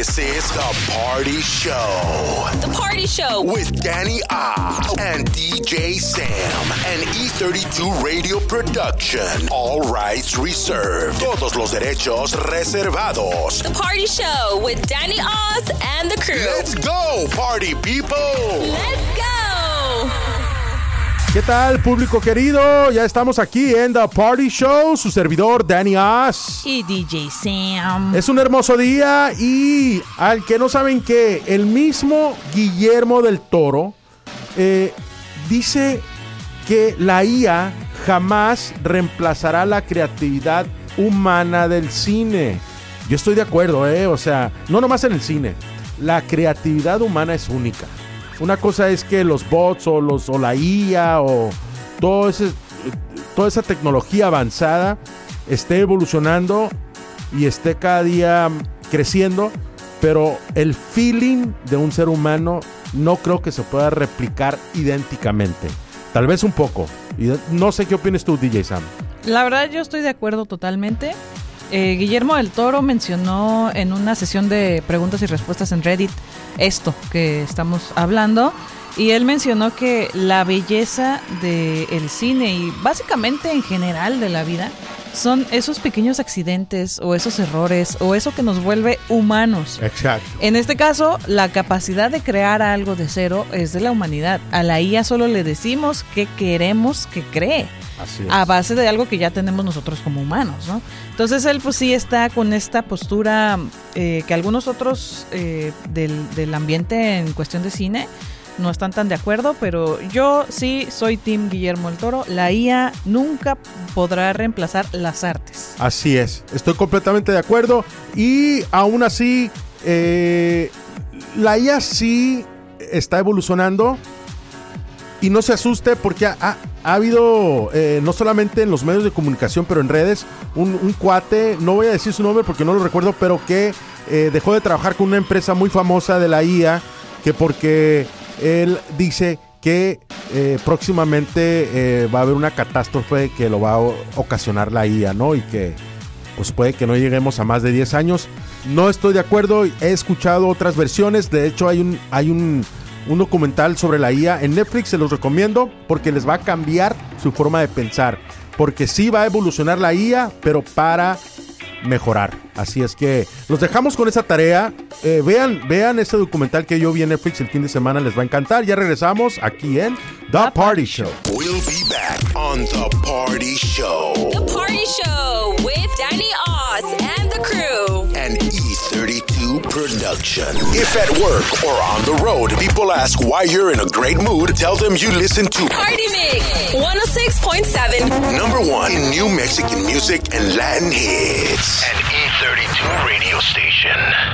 This is The Party Show. The Party Show. With Danny Oz and DJ Sam. An E32 Radio Production. All rights reserved. Todos los derechos reservados. The Party Show with Danny Oz and the crew. Let's go, party people. Let's go. ¿Qué tal, público querido? Ya estamos aquí en The Party Show, su servidor Danny Oz y DJ Sam. Es un hermoso día y al que no saben que el mismo Guillermo del Toro dice que la IA jamás reemplazará la creatividad humana del cine. Yo estoy de acuerdo, o sea, no nomás en el cine. La creatividad humana es única. Una cosa es que los bots o la IA o toda esa tecnología avanzada esté evolucionando y esté cada día creciendo, pero el feeling de un ser humano no creo que se pueda replicar idénticamente. Tal vez un poco. No sé qué opinas tú, DJ Sam. La verdad, yo estoy de acuerdo totalmente. Guillermo del Toro mencionó en una sesión de preguntas y respuestas en Reddit esto que estamos hablando, y él mencionó que la belleza del cine y básicamente en general de la vida son esos pequeños accidentes o esos errores o eso que nos vuelve humanos. Exacto. En este caso, la capacidad de crear algo de cero es de la humanidad. A la IA solo le decimos que queremos que cree. Así es. A base de algo que ya tenemos nosotros como humanos, ¿no? Entonces él pues sí está con esta postura que algunos otros del ambiente en cuestión de cine no están tan de acuerdo, pero yo sí soy team Guillermo del Toro. La IA nunca podrá reemplazar las artes. Así es, estoy completamente de acuerdo y aún así la IA sí está evolucionando. Y no se asuste porque ha habido, no solamente en los medios de comunicación, pero en redes, un cuate, no voy a decir su nombre porque no lo recuerdo, pero que dejó de trabajar con una empresa muy famosa de la IA, que porque él dice que próximamente va a haber una catástrofe que lo va a ocasionar la IA, ¿no? Y que pues puede que no lleguemos a más de 10 años. No estoy de acuerdo, he escuchado otras versiones, de hecho hay un documental sobre la IA en Netflix, se los recomiendo porque les va a cambiar su forma de pensar, porque sí va a evolucionar la IA, pero para mejorar. Así es que los dejamos con esa tarea. Vean ese documental que yo vi en Netflix el fin de semana, les va a encantar. Ya regresamos aquí en The Party Show. We'll be back on The Party Show. The Party Show with Danny Oz and the crew. An E32 production. If at work or on the road, people ask why you're in a great mood, tell them you listen to Party Mix 106.7. Number 1 in New Mexican music and Latin hits. An E32 radio station.